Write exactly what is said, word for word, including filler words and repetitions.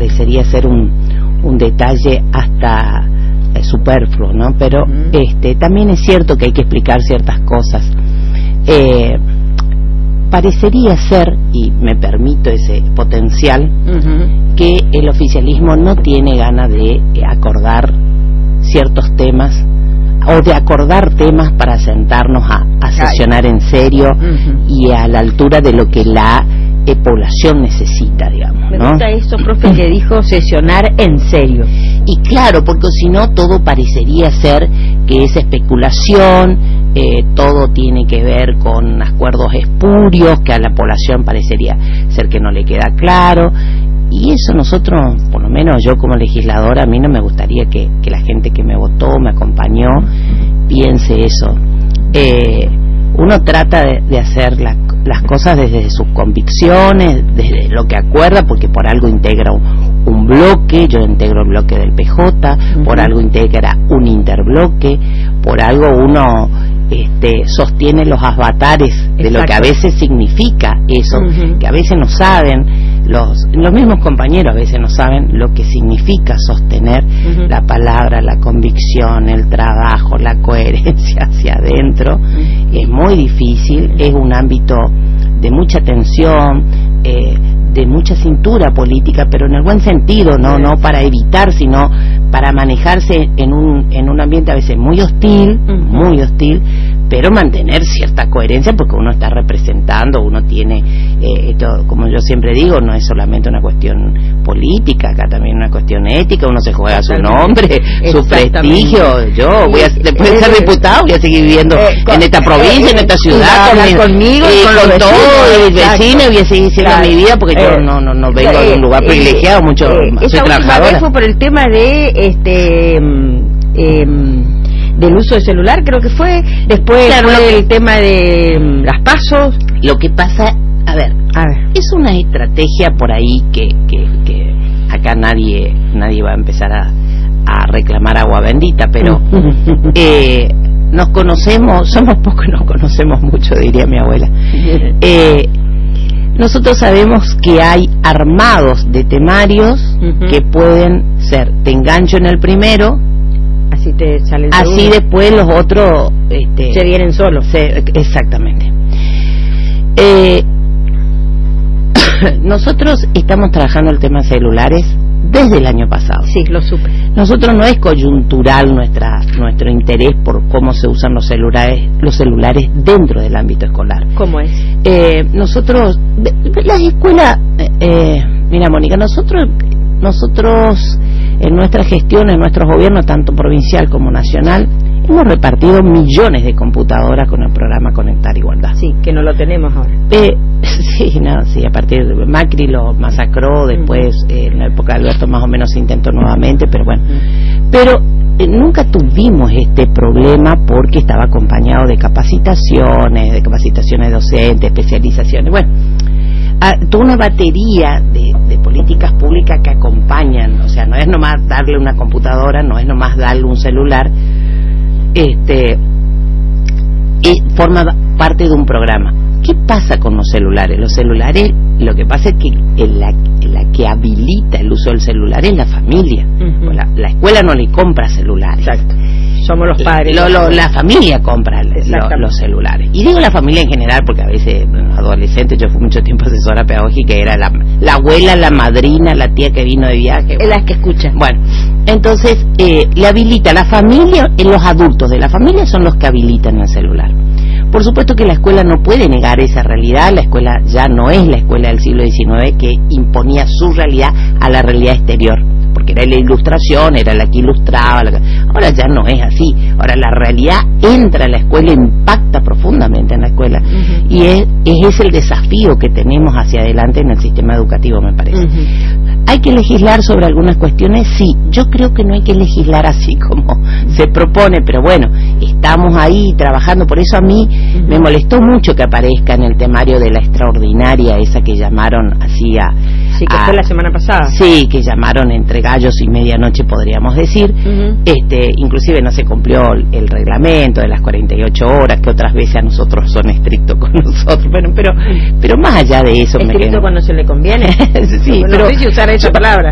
parecería ser un, un detalle hasta eh, superfluo, ¿no? Pero uh-huh. este también es cierto que hay que explicar ciertas cosas. Eh, parecería ser, y me permito ese potencial, uh-huh. que el oficialismo no tiene ganas de eh, acordar ciertos temas o de acordar temas para sentarnos a, a sesionar en serio uh-huh. y a la altura de lo que la eh, población necesita, digamos, me ¿no? gusta eso, profe, que dijo sesionar en serio. Y claro, porque si no todo parecería ser que es especulación, eh, todo tiene que ver con acuerdos espurios que a la población parecería ser que no le queda claro. Y eso nosotros, por lo menos yo como legisladora, a mí no me gustaría que, que la gente que me votó, me acompañó, piense eso. Eh, uno trata de, de hacer la, las cosas desde sus convicciones, desde lo que acuerda, porque por algo integra un, un bloque, yo integro el bloque del P J, uh-huh. por algo integra un interbloque, por algo uno este, sostiene los avatares de Exacto. lo que a veces significa eso, uh-huh. que a veces no saben. Los, los mismos compañeros a veces no saben lo que significa sostener uh-huh. la palabra, la convicción, el trabajo, la coherencia hacia adentro. Uh-huh. Es muy difícil, es un ámbito de mucha tensión, eh, de mucha cintura política, pero en el buen sentido, no no para evitar, sino para manejarse en un en un ambiente a veces muy hostil, uh-huh. muy hostil, pero mantener cierta coherencia porque uno está representando, uno tiene, eh, esto, como yo siempre digo, no es solamente una cuestión política, acá también una cuestión ética, uno se juega su nombre, su prestigio. Yo voy a, después de ser diputado voy a seguir viviendo eh, con, en esta provincia, eh, en esta ciudad, con, conmigo y con, con los todo el vecino, voy a seguir siendo claro. mi vida porque eh, yo no no no vengo eh, de un lugar eh, privilegiado, eh, mucho eh, soy esa trabajadora. Vez fue por el tema de este eh, del uso de celular, creo que fue, después claro, fue el tema de um, las pasos. Lo que pasa, a ver, a ver, es una estrategia por ahí que, que, que acá nadie nadie va a empezar a, a reclamar agua bendita, pero eh, nos conocemos, somos pocos, nos conocemos mucho, diría mi abuela. Eh, nosotros sabemos que hay armados de temarios uh-huh. que pueden ser, te engancho en el primero, así te salen así después los otros este, se vienen solos. Se, exactamente. Eh, nosotros estamos trabajando el tema celulares desde el año pasado. Sí, lo supe. Nosotros no es coyuntural nuestra nuestro interés por cómo se usan los celulares los celulares dentro del ámbito escolar. ¿Cómo es? Eh, nosotros, las escuelas, eh, mira Mónica, nosotros nosotros en nuestra gestión, en nuestros gobiernos, tanto provincial como nacional, hemos repartido millones de computadoras con el programa Conectar Igualdad. Sí, que no lo tenemos ahora. Eh, sí, no, sí, a partir de Macri lo masacró, después uh-huh. eh, en la época de Alberto más o menos se intentó nuevamente, pero bueno. Uh-huh. Pero eh, nunca tuvimos este problema porque estaba acompañado de capacitaciones, de capacitaciones docentes, especializaciones, bueno. A, toda una batería de, de políticas públicas que acompañan, o sea, no es nomás darle una computadora, no es nomás darle un celular, este, y forma parte de un programa. ¿Qué pasa con los celulares? Los celulares, lo que pasa es que en la, en la que habilita el uso del celular es la familia. Uh-huh. la, la escuela no le compra celulares. Exacto. Somos los padres. Lo, lo, la familia compra lo, los celulares. Y digo la familia en general porque a veces, bueno, adolescentes, yo fui mucho tiempo asesora pedagógica, era la, la abuela, la madrina, la tía que vino de viaje. Bueno. Las que escuchan. Bueno, entonces eh, le habilita la familia, y los adultos de la familia son los que habilitan el celular. Por supuesto que la escuela no puede negar esa realidad, la escuela ya no es la escuela del siglo diecinueve que imponía su realidad a la realidad exterior, porque era la ilustración, era la que ilustraba, la... ahora ya no es así, ahora la realidad entra a la escuela, impacta profundamente en la escuela, uh-huh. y es, es el desafío que tenemos hacia adelante en el sistema educativo, me parece. Uh-huh. ¿Hay que legislar sobre algunas cuestiones? Sí, yo creo que no hay que legislar así como se propone, pero bueno, estamos ahí trabajando, por eso a mí uh-huh. me molestó mucho que aparezca en el temario de la extraordinaria, esa que llamaron así a... Sí, que a, fue la semana pasada. Sí, que llamaron entre gallos y medianoche, podríamos decir. Uh-huh. este Inclusive no se cumplió el reglamento de las cuarenta y ocho horas, que otras veces a nosotros son estrictos con nosotros. Bueno, pero pero más allá de eso... ¿Estricto me quedo... cuando se le conviene? Sí, no pero... sé si usar esa palabra.